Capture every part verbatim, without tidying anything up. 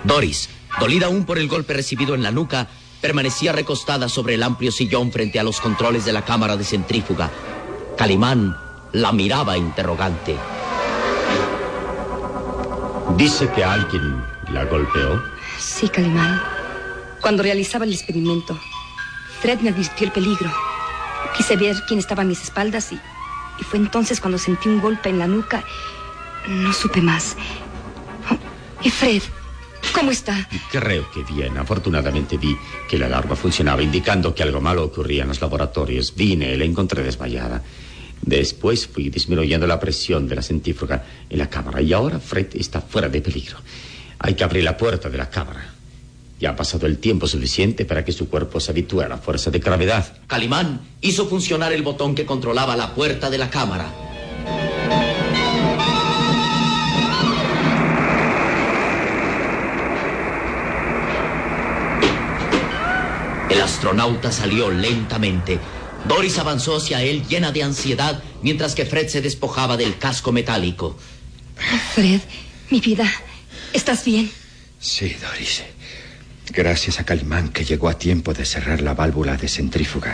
Doris, dolida aún por el golpe recibido en la nuca, permanecía recostada sobre el amplio sillón frente a los controles de la cámara de centrífuga. Calimán la miraba interrogante. ¿Dice que alguien la golpeó? Sí, Calimán. Cuando realizaba el experimento, Fred me advirtió el peligro. Quise ver quién estaba a mis espaldas y, y fue entonces cuando sentí un golpe en la nuca. No supe más. Oh, ¿y Fred? ¿Cómo está? Creo que bien. Afortunadamente vi que la alarma funcionaba, indicando que algo malo ocurría en los laboratorios. Vine y la encontré desmayada. Después fui disminuyendo la presión de la centrífuga en la cámara y ahora Fred está fuera de peligro. Hay que abrir la puerta de la cámara. Ya ha pasado el tiempo suficiente para que su cuerpo se habitúe a la fuerza de gravedad. Calimán hizo funcionar el botón que controlaba la puerta de la cámara. El astronauta salió lentamente. Doris avanzó hacia él llena de ansiedad, mientras que Fred se despojaba del casco metálico. Fred, mi vida, ¿estás bien? Sí, Doris. Gracias a Calimán, que llegó a tiempo de cerrar la válvula de centrífuga.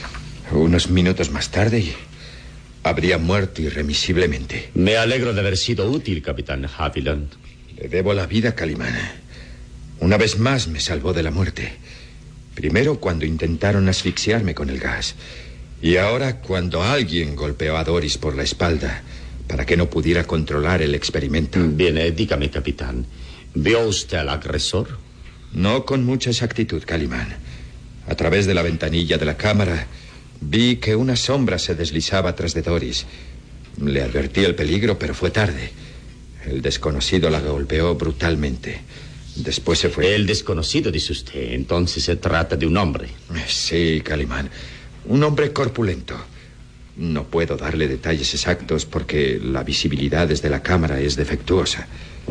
Unos minutos más tarde y habría muerto irremisiblemente. Me alegro de haber sido útil, capitán Haviland. Le debo la vida a Calimán. Una vez más me salvó de la muerte. Primero cuando intentaron asfixiarme con el gas. Y ahora cuando alguien golpeó a Doris por la espalda para que no pudiera controlar el experimento. Bien, eh, dígame, capitán. ¿Vio usted al agresor? No con mucha exactitud, Calimán. A través de la ventanilla de la cámara vi que una sombra se deslizaba tras de Doris. Le advertí el peligro, pero fue tarde. El desconocido la golpeó brutalmente. Después se fue. El desconocido, dice usted. Entonces se trata de un hombre. Sí, Calimán. Un hombre corpulento. No puedo darle detalles exactos porque la visibilidad desde la cámara es defectuosa.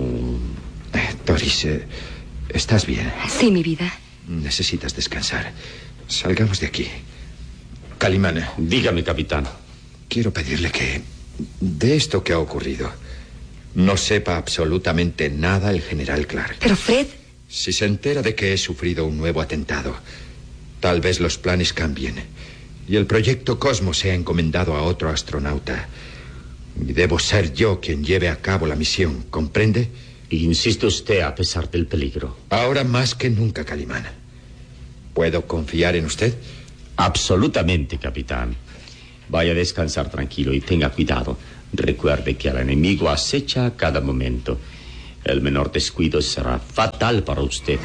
Mm. Eh, Doris, eh, ¿estás bien? Sí, mi vida. Necesitas descansar. Salgamos de aquí. Calimán. Dígame, capitán. Quiero pedirle que, de esto que ha ocurrido, no sepa absolutamente nada el general Clark. Pero Fred... Si se entera de que he sufrido un nuevo atentado, tal vez los planes cambien y el proyecto Cosmos sea encomendado a otro astronauta. Y debo ser yo quien lleve a cabo la misión, ¿comprende? Insiste usted a pesar del peligro. Ahora más que nunca, Calimán. ¿Puedo confiar en usted? Absolutamente, capitán. Vaya a descansar tranquilo y tenga cuidado. Recuerde que al enemigo acecha a cada momento. El menor descuido será fatal para usted.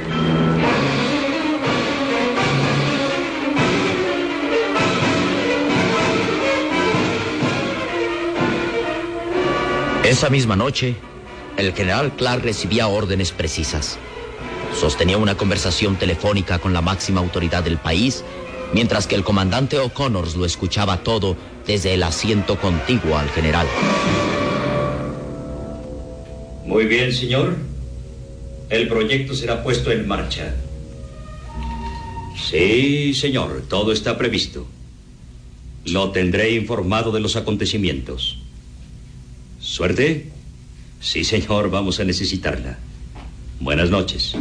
Esa misma noche, el general Clark recibía órdenes precisas. Sostenía una conversación telefónica con la máxima autoridad del país, mientras que el comandante O'Connors lo escuchaba todo desde el asiento contiguo al general. Muy bien, señor. El proyecto será puesto en marcha. Sí, señor, todo está previsto. Lo tendré informado de los acontecimientos. ¿Suerte? Sí, señor, vamos a necesitarla. Buenas noches.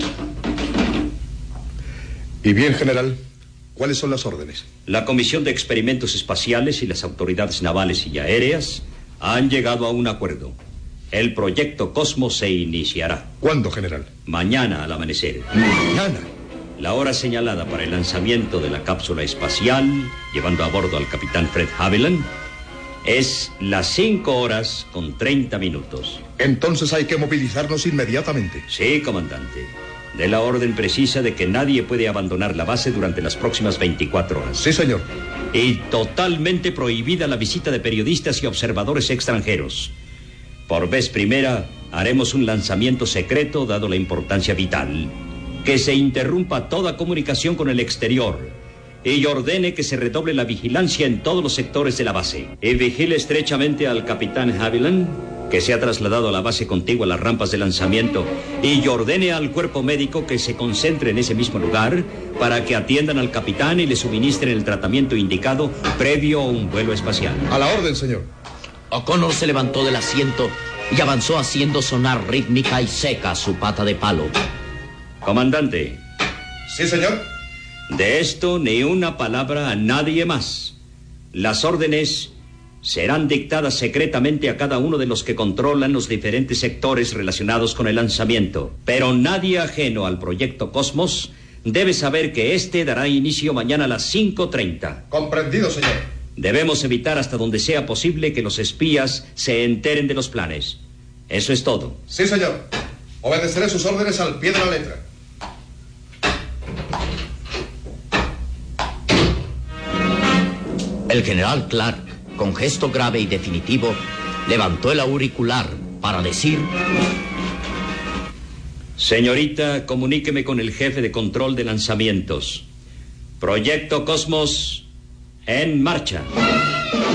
Y bien, general, ¿cuáles son las órdenes? La Comisión de Experimentos Espaciales y las autoridades navales y aéreas han llegado a un acuerdo. El proyecto Cosmos se iniciará. ¿Cuándo, general? Mañana al amanecer. Mañana. La hora señalada para el lanzamiento de la cápsula espacial, llevando a bordo al capitán Fred Haviland, es las cinco horas con treinta minutos. Entonces hay que movilizarnos inmediatamente. Sí, comandante. De la orden precisa de que nadie puede abandonar la base durante las próximas veinticuatro horas. Sí, señor. Y totalmente prohibida la visita de periodistas y observadores extranjeros. Por vez primera, haremos un lanzamiento secreto, dado la importancia vital. Que se interrumpa toda comunicación con el exterior y ordene que se redoble la vigilancia en todos los sectores de la base. Y vigile estrechamente al capitán Haviland, que se ha trasladado a la base contigua a las rampas de lanzamiento, y ordene al cuerpo médico que se concentre en ese mismo lugar para que atiendan al capitán y le suministren el tratamiento indicado previo a un vuelo espacial. A la orden, señor. O'Connor se levantó del asiento y avanzó haciendo sonar rítmica y seca su pata de palo. Comandante. Sí, señor. De esto ni una palabra a nadie más. Las órdenes serán dictadas secretamente a cada uno de los que controlan los diferentes sectores relacionados con el lanzamiento. Pero nadie ajeno al proyecto Cosmos debe saber que este dará inicio mañana a las cinco treinta. Comprendido, señor. Debemos evitar hasta donde sea posible que los espías se enteren de los planes. Eso es todo. Sí, señor. Obedeceré sus órdenes al pie de la letra. El general Clark, con gesto grave y definitivo, levantó el auricular para decir: Señorita, comuníqueme con el jefe de control de lanzamientos. Proyecto Cosmos en marcha.